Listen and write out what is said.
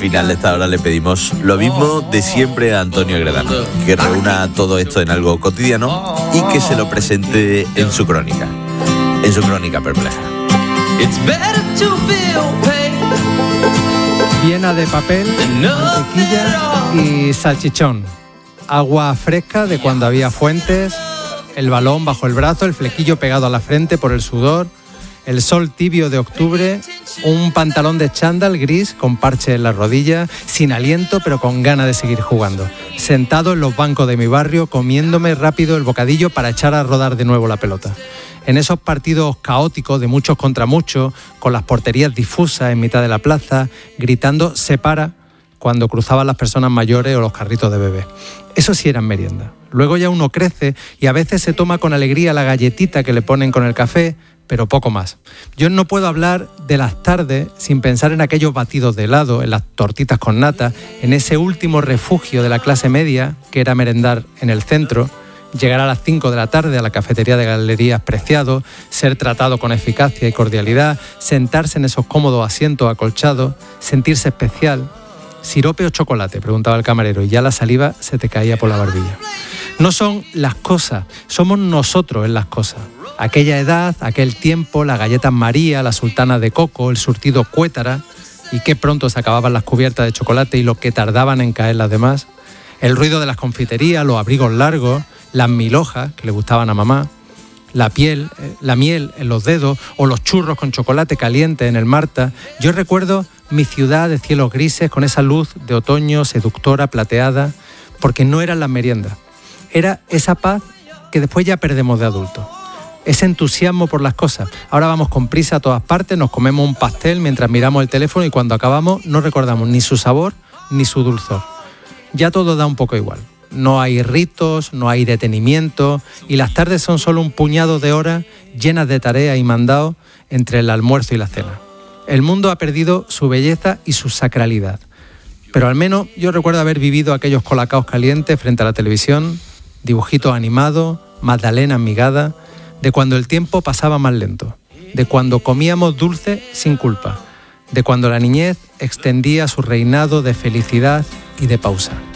final de esta hora le pedimos lo mismo de siempre a Antonio Gredano, que reúna todo esto en algo cotidiano y que se lo presente en su crónica perpleja. Llena de papel, mantequilla y salchichón. Agua fresca de cuando había fuentes, el balón bajo el brazo, el flequillo pegado a la frente por el sudor, el sol tibio de octubre, un pantalón de chándal gris con parche en la rodilla, sin aliento pero con ganas de seguir jugando. Sentado en los bancos de mi barrio, comiéndome rápido el bocadillo para echar a rodar de nuevo la pelota. En esos partidos caóticos de muchos contra muchos, con las porterías difusas en mitad de la plaza, gritando "se para" cuando cruzaban las personas mayores o los carritos de bebé. Eso sí eran merienda. Luego ya uno crece y a veces se toma con alegría la galletita que le ponen con el café, pero poco más. Yo no puedo hablar de las tardes sin pensar en aquellos batidos de helado, en las tortitas con nata, en ese último refugio de la clase media, que era merendar en el centro, llegar a las 5 de la tarde a la cafetería de Galerías Preciado, ser tratado con eficacia y cordialidad, sentarse en esos cómodos asientos acolchados, sentirse especial. ¿Sirope o chocolate?, preguntaba el camarero, y ya la saliva se te caía por la barbilla. No son las cosas, somos nosotros en las cosas. Aquella edad, aquel tiempo, las galletas María, las sultanas de coco, el surtido Cuétara, y qué pronto se acababan las cubiertas de chocolate y lo que tardaban en caer las demás. El ruido de las confiterías, los abrigos largos, las milhojas que le gustaban a mamá, la miel en los dedos o los churros con chocolate caliente en el Marta. Yo recuerdo mi ciudad de cielos grises con esa luz de otoño seductora, plateada, porque no eran las meriendas. Era esa paz que después ya perdemos de adultos. Ese entusiasmo por las cosas. Ahora vamos con prisa a todas partes, nos comemos un pastel mientras miramos el teléfono y cuando acabamos no recordamos ni su sabor ni su dulzor. Ya todo da un poco igual. No hay ritos, no hay detenimiento y las tardes son solo un puñado de horas llenas de tareas y mandados entre el almuerzo y la cena. El mundo ha perdido su belleza y su sacralidad. Pero al menos yo recuerdo haber vivido aquellos colacaos calientes frente a la televisión, dibujitos animados, magdalenas migadas, de cuando el tiempo pasaba más lento, de cuando comíamos dulce sin culpa, de cuando la niñez extendía su reinado de felicidad y de pausa.